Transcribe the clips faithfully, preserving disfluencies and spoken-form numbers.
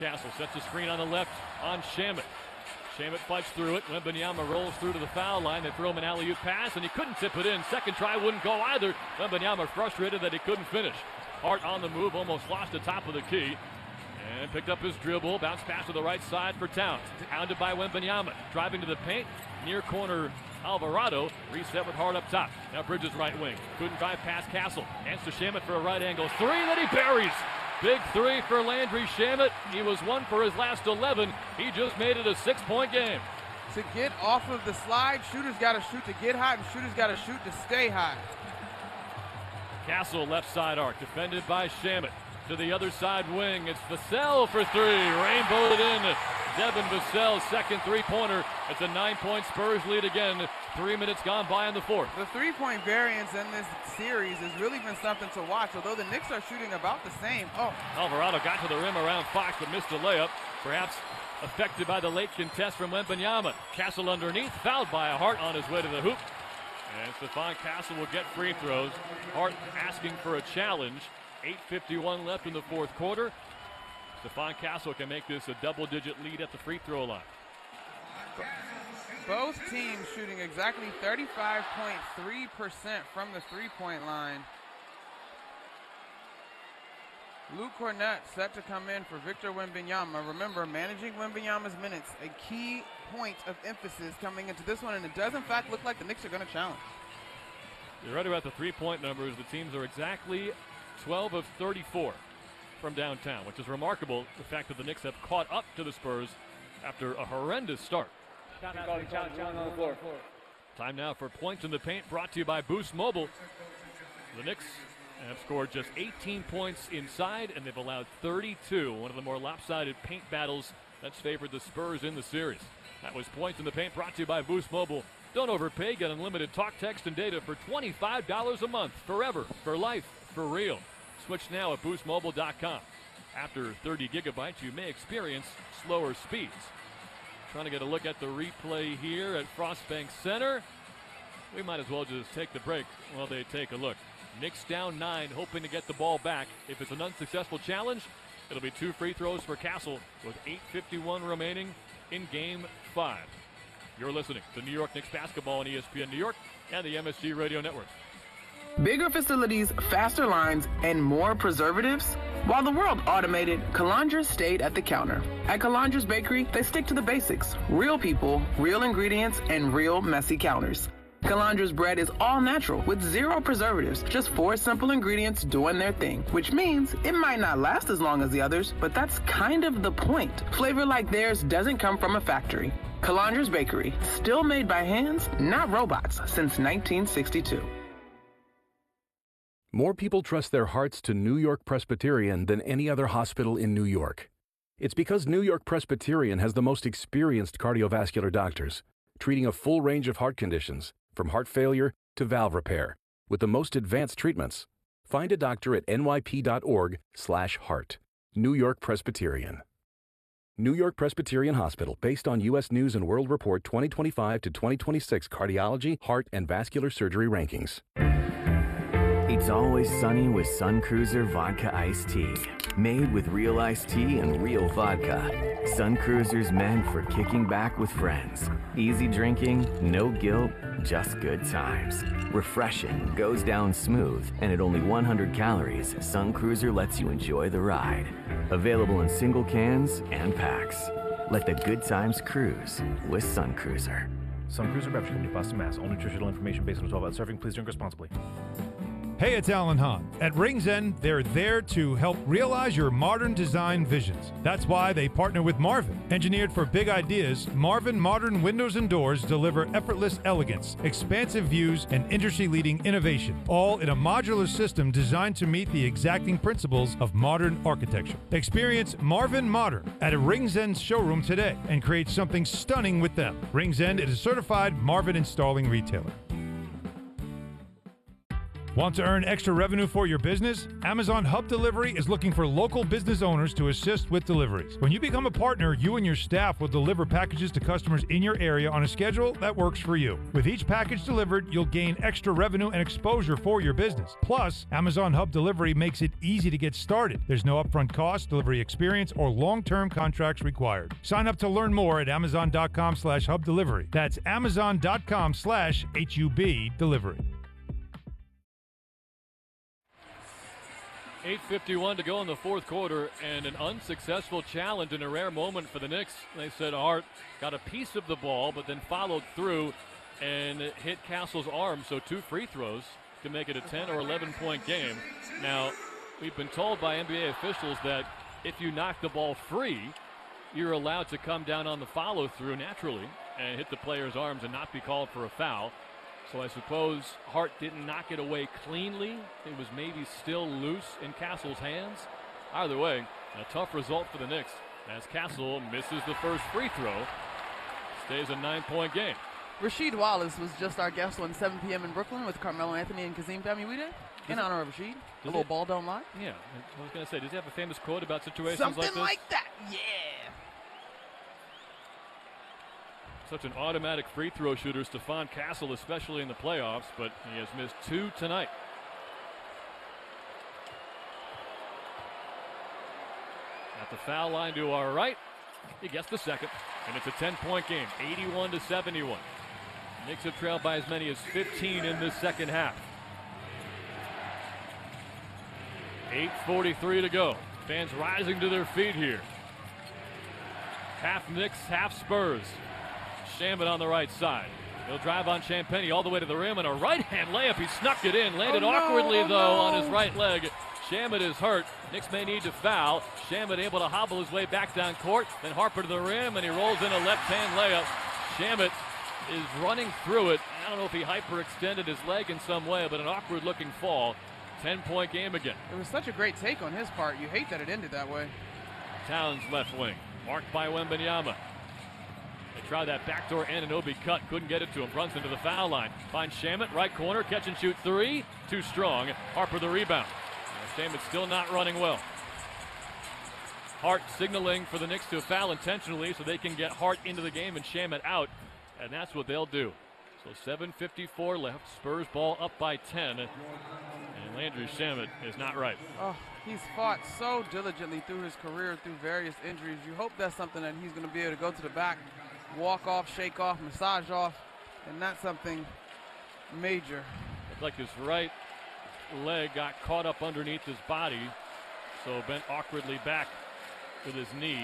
Castle sets a screen on the left on Shamet. Shamet fights through it. Wembanyama rolls through to the foul line. They throw him an alley-oop pass, and he couldn't tip it in. Second try wouldn't go either. Wembanyama frustrated that he couldn't finish. Hart on the move, almost lost the top of the key. And picked up his dribble. Bounce pass to the right side for Towns. Hounded by Wembanyama. Driving to the paint. Near corner Alvarado. Reset with Hart up top. Now Bridges right wing. Couldn't drive past Castle. Hands to Shamet for a right angle. Three that he buries. Big three for Landry Shamet. He was one for his last eleven. He just made it a six-point game. To get off of the slide, shooters got to shoot to get hot, and shooters got to shoot to stay hot. Castle left side arc, defended by Shamet. To the other side wing, it's Vassell for three. Rainbowed it in. Devin Vassell's second three-pointer. It's a nine-point Spurs lead again. Three minutes gone by in the fourth. The three-point variance in this series has really been something to watch, although the Knicks are shooting about the same. Oh, Alvarado got to the rim around Fox, but missed a layup. Perhaps affected by the late contest from Wembanyama. Castle underneath, fouled by a Hart on his way to the hoop. And Stephon Castle will get free throws. Hart asking for a challenge. eight fifty-one left in the fourth quarter. Stephon Castle can make this a double-digit lead at the free throw line. Both teams shooting exactly thirty-five point three percent from the three-point line. Luke Kornet set to come in for Victor Wembanyama. Remember, managing Wembanyama's minutes, a key point of emphasis coming into this one, and it does in fact look like the Knicks are going to challenge. You're right about the three-point numbers. The teams are exactly twelve of thirty-four from downtown, which is remarkable, the fact that the Knicks have caught up to the Spurs after a horrendous start. Time now for points in the paint, brought to you by Boost Mobile. The Knicks have scored just eighteen points inside, and they've allowed thirty-two, one of the more lopsided paint battles that's favored the Spurs in the series. That was points in the paint, brought to you by Boost Mobile. Don't overpay, get unlimited talk, text, and data for twenty-five dollars a month, forever, for life, for real. Switch now at boost mobile dot com. After thirty gigabytes, you may experience slower speeds. Trying to get a look at the replay here at Frostbank Center. We might as well just take the break while they take a look. Knicks down nine, hoping to get the ball back. If it's an unsuccessful challenge, it'll be two free throws for Castle with eight fifty-one remaining in game five. You're listening to New York Knicks basketball on E S P N New York and the M S G Radio Network. Bigger facilities, faster lines, and more preservatives? While the world automated, Calandra stayed at the counter. At Calandra's Bakery, they stick to the basics. Real people, real ingredients, and real messy counters. Calandra's bread is all natural with zero preservatives, just four simple ingredients doing their thing, which means it might not last as long as the others, but that's kind of the point. Flavor like theirs doesn't come from a factory. Calandra's Bakery, still made by hands, not robots, since nineteen sixty-two. More people trust their hearts to New York Presbyterian than any other hospital in New York. It's because New York Presbyterian has the most experienced cardiovascular doctors, treating a full range of heart conditions, from heart failure to valve repair, with the most advanced treatments. Find a doctor at N Y P dot org slash heart. New York Presbyterian. New York Presbyterian Hospital, based on U S News and World Report twenty twenty-five to twenty twenty-six cardiology, heart, and vascular surgery rankings. It's always sunny with Sun Cruiser Vodka Iced Tea. Made with real iced tea and real vodka. Sun Cruiser's meant for kicking back with friends. Easy drinking, no guilt, just good times. Refreshing, goes down smooth, and at only one hundred calories, Sun Cruiser lets you enjoy the ride. Available in single cans and packs. Let the good times cruise with Sun Cruiser. Sun Cruiser Beverage Company, Boston, Mass. All nutritional information based on twelve ounce serving. Please drink responsibly. Hey, it's Alan Hahn. At Rings End, they're there to help realize your modern design visions. That's why they partner with Marvin. Engineered for big ideas, Marvin modern windows and doors deliver effortless elegance, expansive views, and industry-leading innovation, all in a modular system designed to meet the exacting principles of modern architecture. Experience Marvin Modern at a Rings End showroom today and create something stunning with them. Rings End is a certified Marvin installing retailer. Want to earn extra revenue for your business? Amazon Hub Delivery is looking for local business owners to assist with deliveries. When you become a partner, you and your staff will deliver packages to customers in your area on a schedule that works for you. With each package delivered, you'll gain extra revenue and exposure for your business. Plus, Amazon Hub Delivery makes it easy to get started. There's no upfront cost, delivery experience, or long-term contracts required. Sign up to learn more at amazon.com slash hub delivery. That's amazon.com slash H-U-B delivery. eight fifty-one to go in the fourth quarter, and an unsuccessful challenge in a rare moment for the Knicks. They said Hart got a piece of the ball, but then followed through and hit Castle's arm, so two free throws to make it a ten or eleven point game. Now, we've been told by N B A officials that if you knock the ball free, you're allowed to come down on the follow-through naturally and hit the player's arms and not be called for a foul. So I suppose Hart didn't knock it away cleanly. It was maybe still loose in Castle's hands. Either way, a tough result for the Knicks as Castle misses the first free throw. Stays a nine-point game. Rasheed Wallace was just our guest on seven p.m. in Brooklyn with Carmelo Anthony and Kazim Famuyide. In honor of Rasheed. A little ball don't lie. Yeah, I was going to say, does he have a famous quote about situations Something like this? like that, yeah. Such an automatic free throw shooter, Stephon Castle, especially in the playoffs, but he has missed two tonight. At the foul line to our right, he gets the second, and it's a ten-point game, eighty-one to seventy-one. Knicks have trailed by as many as fifteen in this second half. eight forty-three to go. Fans rising to their feet here. Half Knicks, half Spurs. Shamet on the right side. He'll drive on Champagnie all the way to the rim, and a right-hand layup. He snuck it in. Landed oh, no, awkwardly, oh, though, no. on his right leg. Shamet is hurt. Knicks may need to foul. Shamet able to hobble his way back down court. Then Harper to the rim, and he rolls in a left-hand layup. Shamet is running through it. I don't know if he hyperextended his leg in some way, but an awkward-looking fall. ten-point game again. It was such a great take on his part. You hate that it ended that way. Towns left wing. Marked by Wembanyama. They tried that backdoor Anunoby cut. Couldn't get it to him. Brunson to the foul line. Finds Shamet. Right corner. Catch and shoot three. Too strong. Harper the rebound. Shamet's still not running well. Hart signaling for the Knicks to foul intentionally so they can get Hart into the game and Shamet out. And that's what they'll do. So seven fifty-four left. Spurs ball up by ten. And Landry Shamet is not right. Oh, he's fought so diligently through his career, through various injuries. You hope that's something that he's going to be able to go to the back, walk off, shake off, massage off, and not something major. It's like his right leg got caught up underneath his body, so bent awkwardly back with his knee.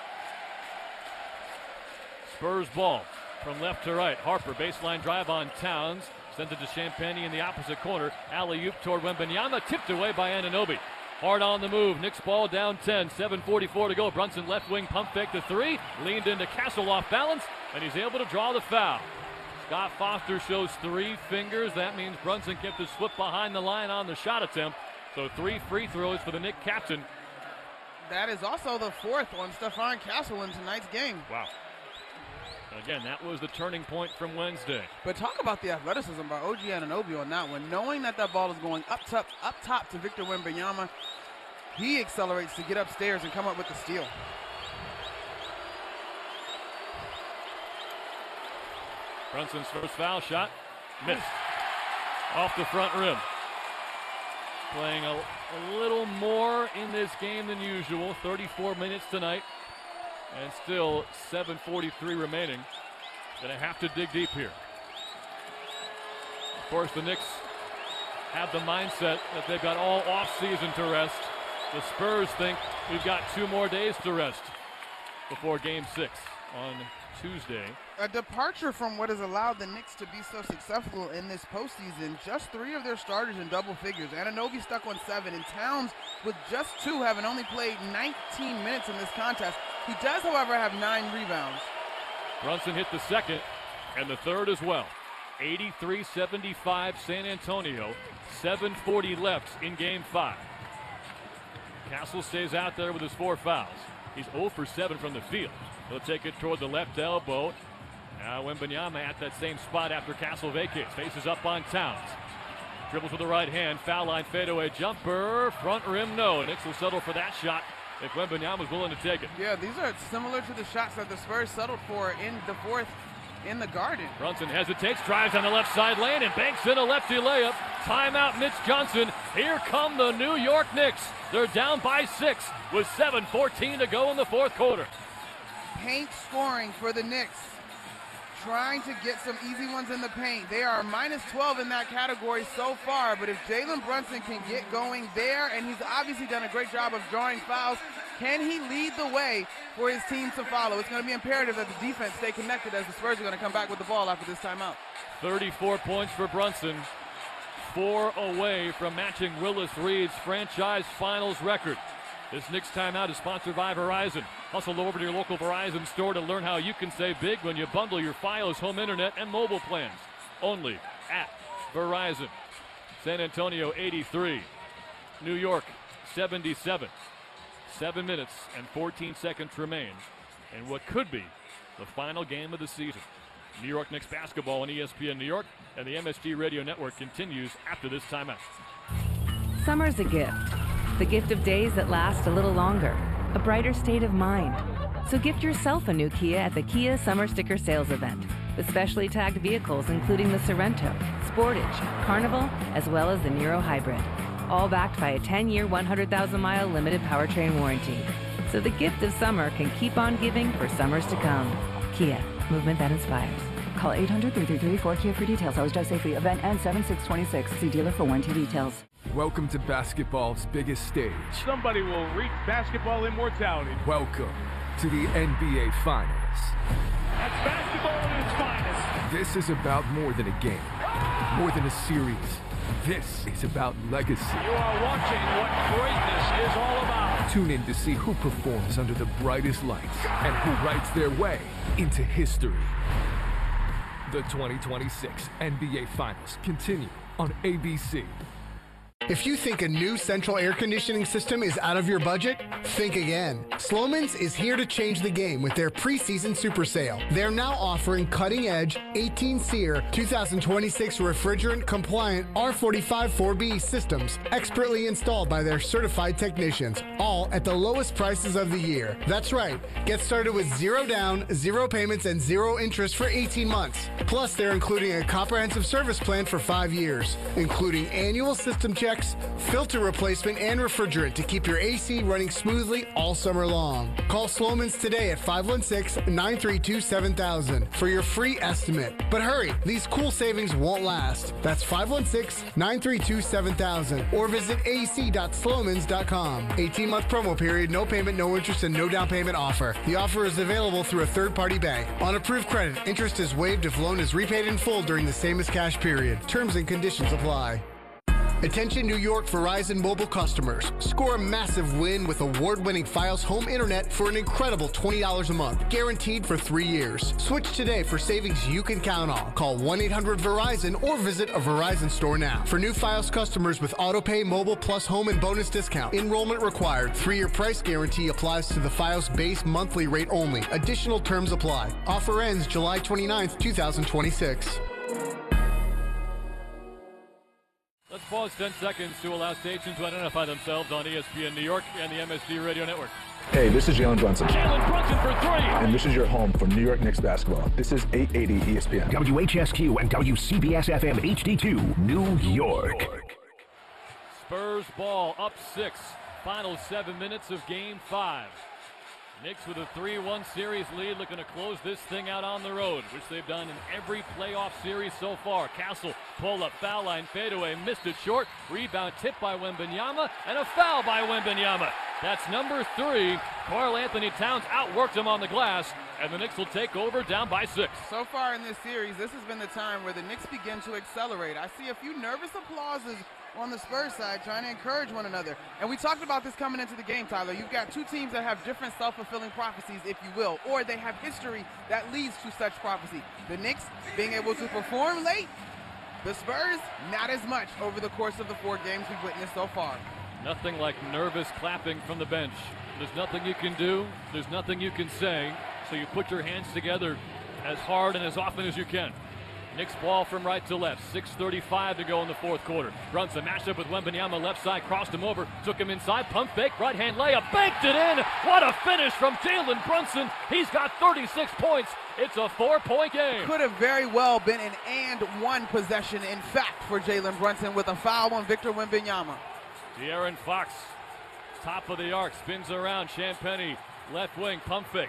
Spurs ball from left to right. Harper, baseline drive on Towns. Sends it to Champagnie in the opposite corner. Alley-oop toward Wembanyama. Tipped away by Anunoby. Hard on the move. Knicks ball down ten. seven forty-four to go. Brunson left wing pump fake to three. Leaned into Castle off balance, and he's able to draw the foul. Scott Foster shows three fingers. That means Brunson kept his foot behind the line on the shot attempt. So three free throws for the Knicks captain. That is also the fourth on Stephon Castle in tonight's game. Wow. Again, that was the turning point from Wednesday. But talk about the athleticism by O G Anunoby on that one. Knowing that that ball is going up top, up top to Victor Wembanyama, he accelerates to get upstairs and come up with the steal. Brunson's first foul shot, missed. Off the front rim. Playing a, a little more in this game than usual. thirty-four minutes tonight. And still seven forty-three remaining. Gonna have to dig deep here. Of course, the Knicks have the mindset that they've got all offseason to rest. The Spurs think we've got two more days to rest before game six on Tuesday. A departure from what has allowed the Knicks to be so successful in this postseason. Just three of their starters in double figures. Anunoby stuck on seven, and Towns with just two, having only played nineteen minutes in this contest. He does, however, have nine rebounds. Brunson hit the second and the third as well. eighty-three seventy-five San Antonio. seven forty left in game five. Castle stays out there with his four fouls. He's zero for seven from the field. He'll take it toward the left elbow. Now Wembanyama at that same spot after Castle vacates. Faces up on Towns. Dribbles with the right hand. Foul line fadeaway jumper. Front rim, no. Knicks will settle for that shot if Wembanyama's willing to take it. Yeah, these are similar to the shots that the Spurs settled for in the fourth in the Garden. Brunson hesitates, drives on the left side lane, and banks in a lefty layup. Timeout, Mitch Johnson. Here come the New York Knicks. They're down by six with seven fourteen to go in the fourth quarter. Paint scoring for the Knicks. Trying to get some easy ones in the paint. They are minus twelve in that category so far, but if Jalen Brunson can get going there, and he's obviously done a great job of drawing fouls, can he lead the way for his team to follow? It's going to be imperative that the defense stay connected as the Spurs are going to come back with the ball after this timeout. thirty-four points for Brunson. Four away from matching Willis Reed's franchise finals record. This Knicks timeout is sponsored by Verizon. Hustle over to your local Verizon store to learn how you can save big when you bundle your Fios home internet and mobile plans. Only at Verizon. San Antonio eighty-three. New York seventy-seven. Seven minutes and fourteen seconds remain in what could be the final game of the season. New York Knicks basketball on E S P N New York, and the M S G Radio Network continues after this timeout. Summer's a gift. The gift of days that last a little longer. A brighter state of mind. So gift yourself a new Kia at the Kia Summer Sticker Sales Event. With specially tagged vehicles including the Sorrento, Sportage, Carnival, as well as the Niro Hybrid. All backed by a ten-year, one hundred thousand mile limited powertrain warranty. So the gift of summer can keep on giving for summers to come. Kia, movement that inspires. Call eight hundred, three three three, four K I A for details. Always drive safely. Event ends seven six twenty-six. See dealer for warranty details. Welcome to basketball's biggest stage. Somebody will reach basketball immortality. Welcome to the N B A Finals. That's basketball at its finest. This is about more than a game, more than a series. This is about legacy. You are watching what greatness is all about. Tune in to see who performs under the brightest lights and who writes their way into history. The twenty twenty-six N B A Finals continue on A B C. If you think a new central air conditioning system is out of your budget, think again. Slomin's is here to change the game with their preseason super sale. They're now offering cutting-edge eighteen SEER twenty twenty-six refrigerant-compliant R forty-five four B systems, expertly installed by their certified technicians, all at the lowest prices of the year. That's right. Get started with zero down, zero payments, and zero interest for eighteen months. Plus, they're including a comprehensive service plan for five years, including annual system checks, filter replacement, and refrigerant to keep your A C running smoothly all summer long. Call Slomin's today at five one six, nine three two, seven thousand for your free estimate. But hurry, these cool savings won't last. That's five one six, nine three two, seven thousand or visit a c dot slomans dot com. eighteen month promo period, no payment, no interest, and no down payment offer. The offer is available through a third-party bank. On approved credit, interest is waived if loan is repaid in full during the same as cash period. Terms and conditions apply. Attention New York Verizon mobile customers. Score a massive win with award-winning Fios home internet for an incredible twenty dollars a month, guaranteed for three years. Switch today for savings you can count on. Call one eight hundred Verizon or visit a Verizon store now. For new Fios customers with AutoPay Mobile Plus Home and bonus discount, enrollment required. Three-year price guarantee applies to the Fios base monthly rate only. Additional terms apply. Offer ends July twenty-ninth, two thousand twenty-six. Let's pause ten seconds to allow stations to identify themselves on E S P N New York and the M S G Radio Network. Hey, this is Jalen Brunson. Jalen Brunson for three. And this is your home for New York Knicks basketball. This is eight eighty E S P N. W H S Q and W C B S F M H D two, New York. Spurs ball up six. Final seven minutes of game five. Knicks with a three one series lead, looking to close this thing out on the road, which they've done in every playoff series so far. Castle pull up, foul line, fadeaway, missed it short. Rebound tipped by Wembanyama, and a foul by Wembanyama. That's number three. Karl Anthony Towns outworked him on the glass, and the Knicks will take over down by six. So far in this series, this has been the time where the Knicks begin to accelerate. I see a few nervous applauses on the Spurs side trying to encourage one another. And we talked about this coming into the game, Tyler. You've got two teams that have different self-fulfilling prophecies, if you will, or they have history that leads to such prophecy. The Knicks being able to perform late, the Spurs not as much over the course of the four games we've witnessed so far. Nothing like nervous clapping from the bench. There's nothing you can do. There's nothing you can say. So you put your hands together as hard and as often as you can. Knicks ball from right to left. six thirty-five to go in the fourth quarter. Brunson matched up with Wembanyama left side, crossed him over, took him inside, pump fake, right hand layup, banked it in. What a finish from Jalen Brunson. He's got thirty-six points. It's a four-point game. Could have very well been an and one possession, in fact, for Jalen Brunson with a foul on Victor Wembanyama. De'Aaron Fox, top of the arc, spins around. Champagnie, left wing, pump fake.